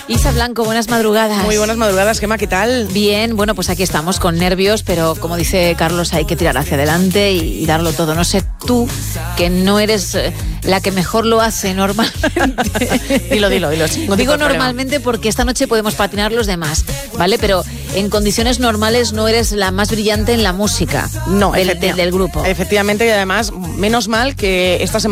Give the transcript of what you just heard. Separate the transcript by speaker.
Speaker 1: Isa Blanco, buenas madrugadas.
Speaker 2: Muy buenas madrugadas, Gemma, ¿qué tal?
Speaker 1: Bien, bueno, pues aquí estamos con nervios, pero como dice Carlos, hay que tirar hacia adelante y darlo todo. No sé tú, que no eres la que mejor lo hace normalmente.
Speaker 2: Dilo.
Speaker 1: Digo normalmente porque esta noche podemos patinar los demás, ¿vale? Pero en condiciones normales no eres la más brillante en la música
Speaker 2: del
Speaker 1: grupo.
Speaker 2: Efectivamente, y además, menos mal que esta semana